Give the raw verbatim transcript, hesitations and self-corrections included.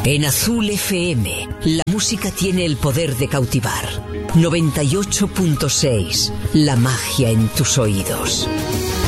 En Azul F M, la música tiene el poder de cautivar. noventa y ocho punto seis, la magia en tus oídos.